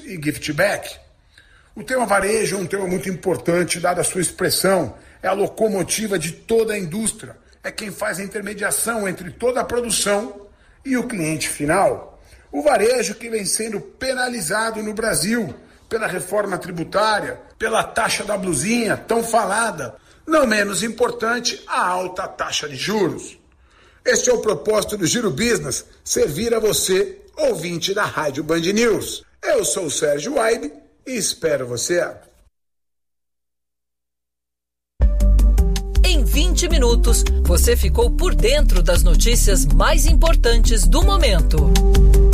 e gift back. O tema varejo é um tema muito importante, dada a sua expressão. É a locomotiva de toda a indústria. É quem faz a intermediação entre toda a produção e o cliente final. O varejo que vem sendo penalizado no Brasil pela reforma tributária, pela taxa da blusinha tão falada. Não menos importante, a alta taxa de juros. Este é o propósito do Giro Business, servir a você, ouvinte da Rádio Band News. Eu sou o Sérgio Waibe e espero você. Em 20 minutos, você ficou por dentro das notícias mais importantes do momento.